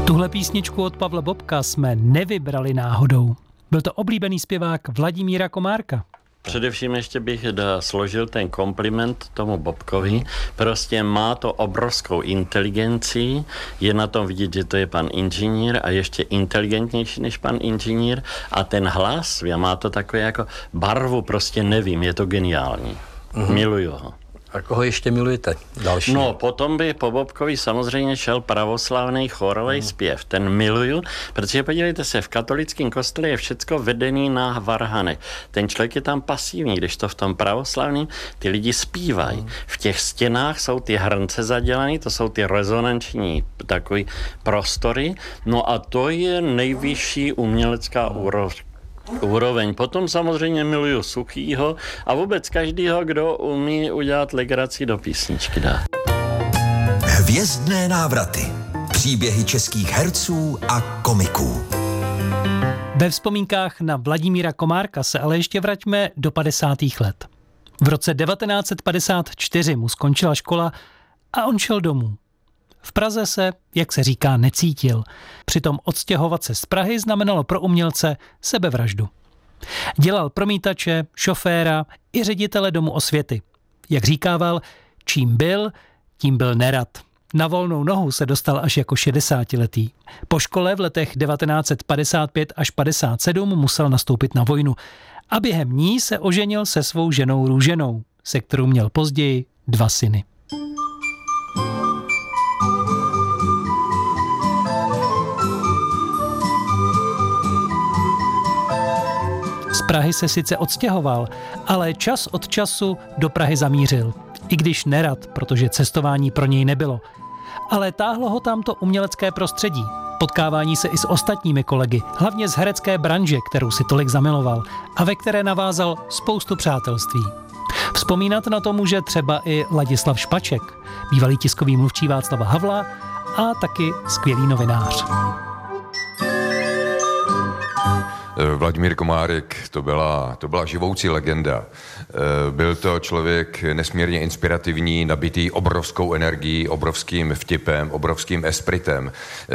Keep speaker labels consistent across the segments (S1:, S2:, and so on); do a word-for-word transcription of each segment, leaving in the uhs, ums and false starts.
S1: Tuhle písničku od Pavla Bobka jsme nevybrali náhodou. Byl to oblíbený zpěvák Vladimíra Komárka.
S2: Především ještě bych složil ten kompliment tomu Bobkovi. Prostě má to obrovskou inteligenci, je na tom vidět, že to je pan inženýr a ještě inteligentnější než pan inženýr a ten hlas, má to takové jako barvu, prostě nevím, je to geniální. Mm-hmm. Miluju ho.
S3: A koho ještě milujete? Další.
S2: No, potom by po Bobkovi samozřejmě šel pravoslavný chorový hmm. zpěv. Ten miluju, protože podívejte se, v katolickém kostele je všecko vedený na varhany. Ten člověk je tam pasivní, když to v tom pravoslavném ty lidi zpívají. Hmm. V těch stěnách jsou ty hrnce zadělané, to jsou ty rezonanční takový prostory. No a to je nejvyšší umělecká hmm. úroveň. úroveň. Potom samozřejmě miluju Suchýho a vůbec každýho, kdo umí udělat legraci do písničky dá.
S4: Hvězdné návraty. Příběhy českých herců a komiků.
S1: Ve vzpomínkách na Vladimíra Komárka se ale ještě vraťme do padesátých let. V roce devatenáct set padesát čtyři mu skončila škola a on šel domů. V Praze se, jak se říká, necítil. Přitom odstěhovat se z Prahy znamenalo pro umělce sebevraždu. Dělal promítače, šoféra i ředitele Domu osvěty. Jak říkával, čím byl, tím byl nerad. Na volnou nohu se dostal až jako šedesátiletý. Po škole v letech devatenáct set padesát pět až padesát sedm musel nastoupit na vojnu. A během ní se oženil se svou ženou Růženou, se kterou měl později dva syny. Z Prahy se sice odstěhoval, ale čas od času do Prahy zamířil. I když nerad, protože cestování pro něj nebylo. Ale táhlo ho tam to umělecké prostředí. Potkávání se i s ostatními kolegy, hlavně z herecké branže, kterou si tolik zamiloval a ve které navázal spoustu přátelství. Vzpomínat na to může třeba i Ladislav Špaček, bývalý tiskový mluvčí Václava Havla a taky skvělý novinář.
S5: Vladimír Komárek, to byla, to byla živoucí legenda. Byl to člověk nesmírně inspirativní, nabitý obrovskou energií, obrovským vtipem, obrovským espritem.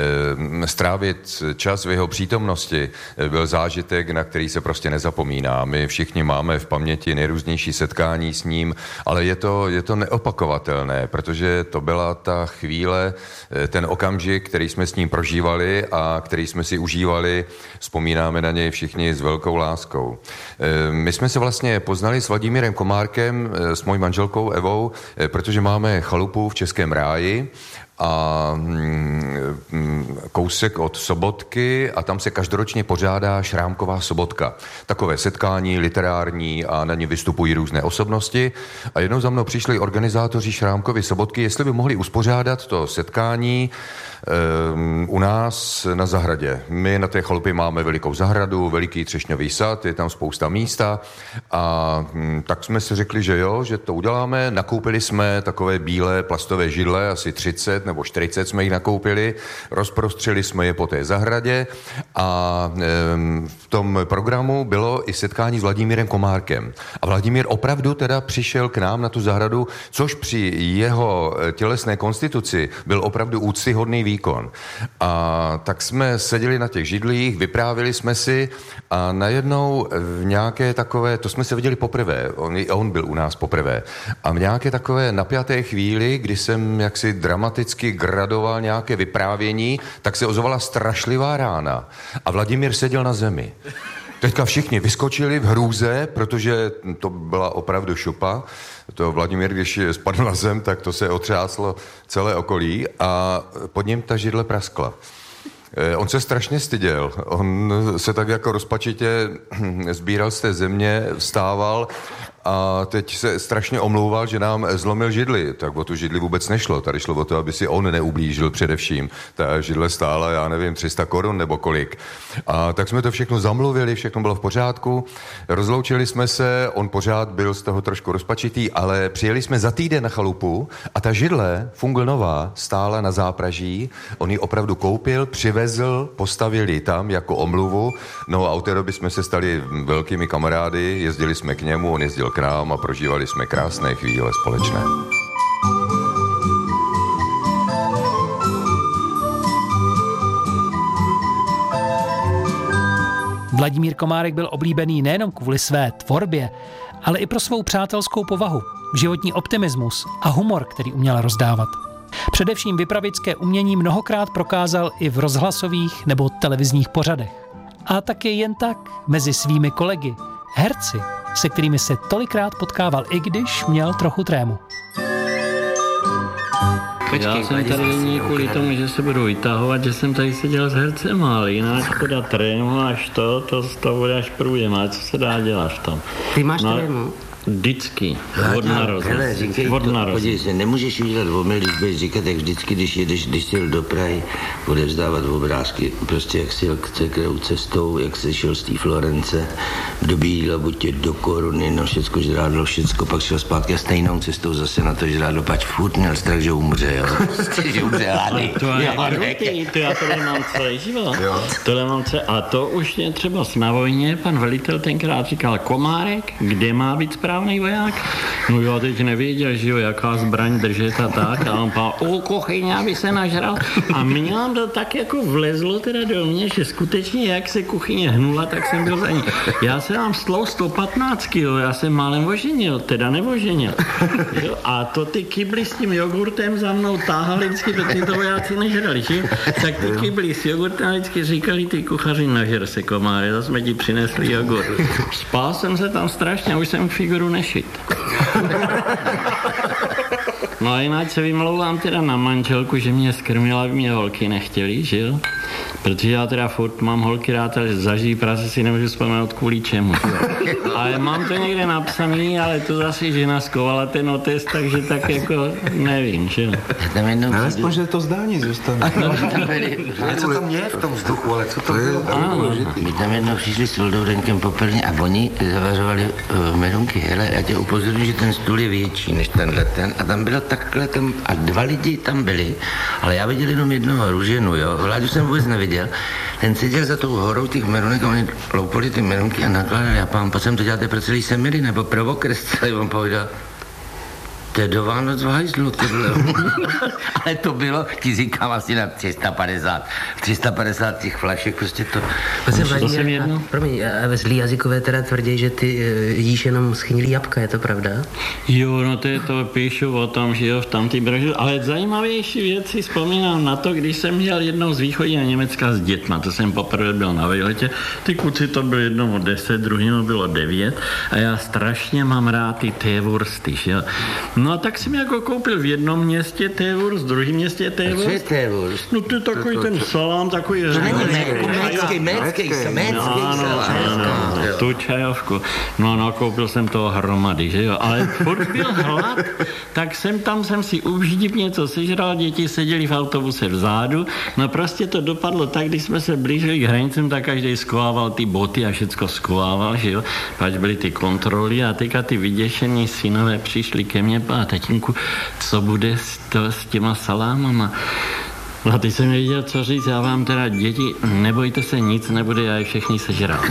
S5: Strávit čas v jeho přítomnosti byl zážitek, na který se prostě nezapomíná. My všichni máme v paměti nejrůznější setkání s ním, ale je to, je to neopakovatelné, protože to byla ta chvíle, ten okamžik, který jsme s ním prožívali a který jsme si užívali, vzpomínáme na něj všichni s velkou láskou. My jsme se vlastně poznali s Vladimírem Komárkem, s mojí manželkou Evou, protože máme chalupu v Českém Ráji a kousek od Sobotky a tam se každoročně pořádá Šrámková sobotka. Takové setkání literární a na ně vystupují různé osobnosti a jednou za mnou přišli organizátoři Šrámkovy sobotky, jestli by mohli uspořádat to setkání um, u nás na zahradě. My na té chalupě máme velikou zahradu, veliký třešňový sad, je tam spousta místa a um, tak jsme si řekli, že jo, že to uděláme. Nakoupili jsme takové bílé plastové židle, asi třicet nebo čtyřicet jsme jich nakoupili, rozprostřeli jsme je po té zahradě a um, v tom programu bylo i setkání s Vladimírem Komárkem. A Vladimír opravdu teda přišel k nám na tu zahradu, což při jeho tělesné konstituci byl opravdu úctyhodný výkon. A tak jsme seděli na těch židlích, vyprávili jsme si a najednou v nějaké takové, to jsme se viděli poprvé, on, on byl u nás poprvé, a v nějaké takové napjaté chvíli, kdy jsem jaksi dramaticky gradoval nějaké vyprávění, tak se ozvala strašlivá rána a Vladimír seděl na zemi. Teďka všichni vyskočili v hrůze, protože to byla opravdu šupa. To Vladimír, když spadl na zem, tak to se otřáslo celé okolí a pod ním ta židle praskla. On se strašně styděl. On se tak jako rozpačitě sbíral z té země, vstával a teď se strašně omlouval, že nám zlomil židli. Tak o tu židli vůbec nešlo. Tady šlo o to, aby si on neublížil především. Ta židle stála, já nevím, tři sta korun nebo kolik. A tak jsme to všechno zamluvili, všechno bylo v pořádku. Rozloučili jsme se, on pořád byl z toho trošku rozpačitý, ale přijeli jsme za týden na chalupu a ta židle, funglnová, stála na zápraží. On ji opravdu koupil, přivezl, postavili tam jako omluvu. No a od té doby jsme se stali velkými kamarády, jezdili jsme k němu, on jezdil k nám a prožívali jsme krásné chvíle společné.
S1: Vladimír Komárek byl oblíbený nejenom kvůli své tvorbě, ale i pro svou přátelskou povahu, životní optimismus a humor, který uměl rozdávat. Především vypravěčské umění mnohokrát prokázal i v rozhlasových nebo televizních pořadech. A taky jen tak mezi svými kolegy, herci, se kterými se tolikrát potkával, i když měl trochu trému.
S2: Já jsem tady není kvůli tomu, že se budu vytahovat, že jsem tady seděl s hercem, ale jinak teda trému až to, to, to bude až průjem, ale co se dá dělat v tom?
S6: Ty máš
S2: no,
S6: trému?
S2: Vždycky, od narození. Od narození.
S7: Podívej se, nemůžeš udělat omyl, když budeš říkat, jak vždycky, když jedeš, když jsi jel do Prahy, odevzdávat obrázky, prostě jak jsi jel k cestou, jak jsi šel z té Florence, do Bíla, buď tě do Koruny, no všecko žrádlo, všecko, pak šel zpátky a stejnou cestou zase na to žrádlo, pač furt měl strach, že umře, jo. že umře hlady.
S2: To je hrutý, to já tohle mám celý život. Tohle mám celý, a to už je třeba na vojně, pan velitel tenkrát říkal, Komárek, kde má být správný voják? No já teď nevěděl, že jo, jaká zbraň držet a tak. A on pál, o kuchyně, aby se nažral. A mě nám to tak jako vlezlo teda do mě, že skutečně jak se kuchyně hnula, tak jsem byl za ní. Já jsem mám slou sto patnáct kilo, já jsem málem oženil, teda neoženil. Jo? A to ty kybly s tím jogurtem za mnou táhali vždycky, protože to vojáci nežrali, že? Tak ty kybly s jogurtem vždycky říkali ty kuchaři, nažer se, Komáre, zase jsme ti přinesli jogurt. Spál jsem se tam strašně, už jsem figuru nešit. No a jinak se vymlouvám teda na manželku, že mě skrmila, aby mě holky nechtěli, že jo? Protože já teda furt mám holky rád, ale zažijí práce si nemůžu vzpomenout kvůli čemu. Ale mám to někde napsaný, ale to zase žena skovala ten otec, takže tak jako nevím, že jo?
S8: Ale aspoň, že to zdání zůstane.
S7: Něco tam je v tom vzduchu, ale co to bylo? My tam jednou přišli s Vildourenkem poprvé a oni zavařovali uh, merunky. Hele, já tě upozorňuji, že ten stůl je větší než tenhle ten a tam bylo takhle tam, a dva lidi tam byli, ale já viděl jenom jednoho Růženu, jo. Vláďu jsem vůbec neviděl. Ten seděl za tou horou těch merunek a oni loupali ty merunky a nakládali. Já pán, pojď sem to děláte pro celý semily nebo pro okres celý, on povídal. To je do Vánoc v hajzlu, tohle. Ale to bylo, ti říkám, asi na tři sta padesát. tři sta padesát těch flašek, prostě to...
S6: To jsem jedno. Promiň, a ve zlý jazykové teda tvrdí, že ty jíš jenom schnilý jabka, je to pravda?
S2: Jo, no to je to, píšu o tom, že jo, v tamtý brožu. Ale zajímavější věci vzpomínám na to, když jsem jel jednou z východního Německa s dětma, to jsem poprvé byl na výletě. Ty kluci to bylo jednomu deset, druhému bylo devět a já strašně mám rád ty tévursty, že jo. No a tak jsem jako koupil v jednom městě tévurst, v druhém městě tévurst.
S7: Co je tévurst?
S2: No to je takový to, to, ten salám, takový...
S7: To není mécký, mécký salám.
S2: Tu čajovku. No, no, koupil jsem toho hromady, že jo. Ale furt byl hlad, tak jsem tam jsem si uždip něco sežral, děti seděli v autobuse vzadu. No prostě to dopadlo tak, když jsme se blížili k hranicím, tak každý skovával ty boty a všecko skovával, že jo. Pač byly ty kontroly a teďka ty vyděšení synové přišli ke mně a tatínku, co bude s, to, s těma salámama. A teď jsem nevěděl, co říct, já vám teda, děti, nebojte se, nic nebude, já je všechny sežral.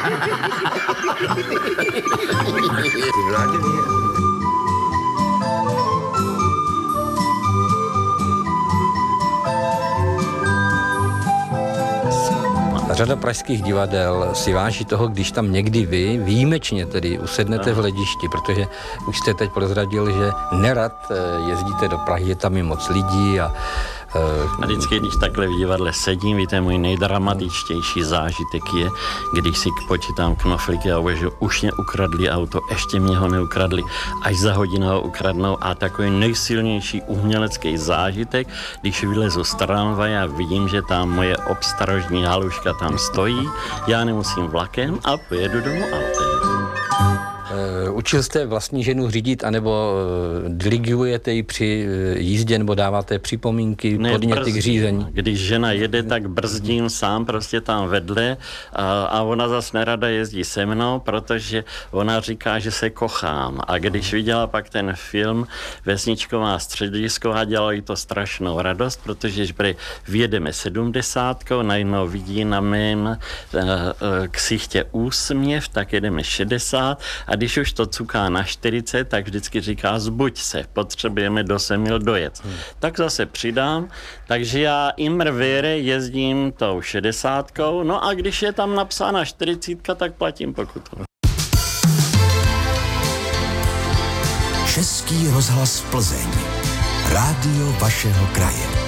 S3: Řada pražských divadel si váží toho, když tam někdy vy výjimečně tedy usednete v hledišti, protože už jste teď prozradil, že nerad jezdíte do Prahy, je tam i moc lidí a
S2: A vždycky, když takhle v divadle sedím, víte, můj nejdramatičtější zážitek je, když si počítám knoflíky a uvažu, už mě ukradli auto, ještě mě ho neukradli, až za hodinu ho ukradnou a takový nejsilnější umělecký zážitek, když vylezu z tramvaje a vidím, že tam moje obstarožní haluška tam stojí, já nemusím vlakem a pojedu domů autem.
S3: Učil jste vlastní ženu řídit, anebo dirigujete ji při jízdě, nebo dáváte připomínky, ne, podněty k řízení?
S2: Když žena jede, tak brzdím sám prostě tam vedle a, a ona zas nerada jezdí se mnou, protože ona říká, že se kochám. A když viděla pak ten film Vesničková středisková, dělalo jí to strašnou radost, protože když vyjedeme sedmdesátkou, najednou vidí na mém uh, uh, ksichtě úsměv, tak jedeme šedesát a když už to docuká na čtyřicet, tak vždycky říká zbuď se, potřebujeme do Semil dojet. Hmm. Tak zase přidám, takže já immer vere jezdím tou šedesátkou, no a když je tam napsána čtyřicítka, tak platím pokutu.
S4: Český rozhlas Plzeň. Rádio vašeho kraje.